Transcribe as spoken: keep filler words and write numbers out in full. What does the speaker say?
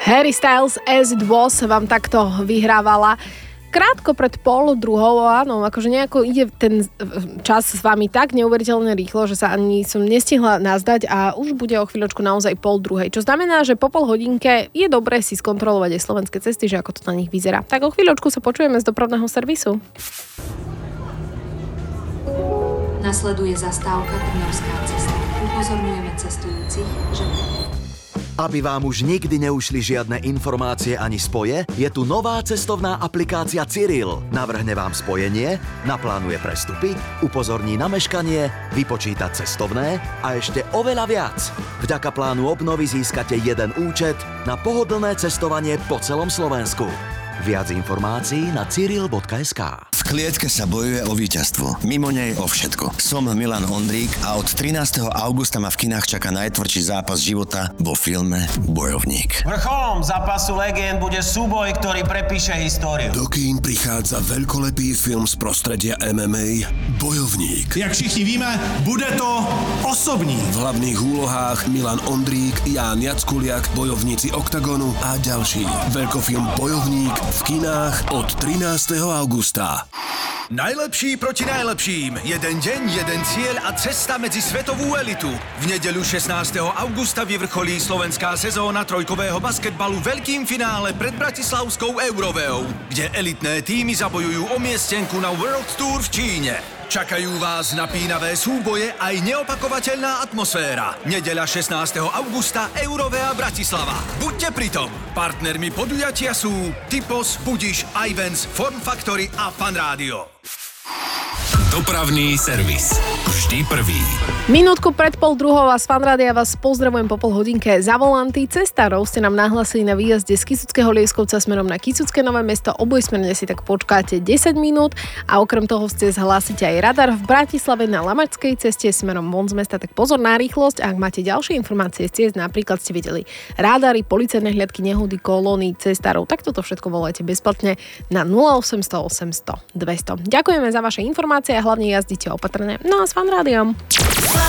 Harry Styles As It Was vám takto vyhrávala krátko pred pol druhou, áno, akože nejako ide ten čas s vami tak neuveriteľne rýchlo, že sa ani som nestihla nazdať a už bude o chvíľočku naozaj pol druhej. Čo znamená, že po pol hodinke je dobré si skontrolovať aj slovenské cesty, že ako to na nich vyzerá. Tak o chvíľočku sa počujeme z dopravného servisu. Nasleduje zastávka Trnavská cesta. Upozorňujeme cestujúcich, že... Aby vám už nikdy neušli žiadne informácie ani spoje, je tu nová cestovná aplikácia Cyril. Navrhne vám spojenie, naplánuje prestupy, upozorní na meškanie, vypočíta cestovné a ešte oveľa viac. Vďaka plánu obnovy získate jeden účet na pohodlné cestovanie po celom Slovensku. Viac informácií na cyril bodka es ká. V klietke sa bojuje o víťazstvo. Mimo nej o všetko. Som Milan Ondrík a od trinásteho augusta ma v kinách čaká najtvrdší zápas života vo filme Bojovník. Vrcholom zápasu legend bude súboj, ktorý prepíše históriu. Do kín prichádza veľkolepý film z prostredia em em á Bojovník. Jak všichni víme, bude to osobní. V hlavných úlohách Milan Ondrík, Ján Jackuliak, bojovníci Oktagonu a ďalší. Veľkofilm Bojovník v kinách od trinásteho augusta. Najlepší proti najlepším. Jeden deň, jeden cieľ a cesta medzi svetovú elitu. V nedeľu šestnásteho augusta vyvrcholí slovenská sezóna trojkového basketbalu veľkým finále pred bratislavskou Euroveou, kde elitné tímy zabojujú o miestenku na World Tour v Číne. Čakajú vás napínavé súboje aj neopakovateľná atmosféra. Nedeľa šestnásteho augusta Eurovea Bratislava. Buďte pritom. Partnermi podujatia sú Typos, Budiš, Ivens, Form Factory a Fan Rádio. Dopravný servis. Vždy prvý. Minútku pred pol druhou a z Fanrádia vás pozdravujem po pol hodinke za volanty. Cestárov ste nám nahlasili na výjazde z Kysuckého Lieskovca smerom na Kysucké Nové Mesto. Obojsmerne si tak počkáte desať minút a okrem toho ste zhlásite aj radar v Bratislave na Lamačskej ceste smerom von z mesta, tak pozor na rýchlosť. Ak máte ďalšie informácie z ciest, napríklad ste videli radary, policajné hliadky, nehody, kolóny cestárov, tak toto všetko volajte bezplatne na nula osemsto osemsto dvesto. Ďakujeme za vaše informácie a hlavne jazdite opatrne. No a s Fanrádiom.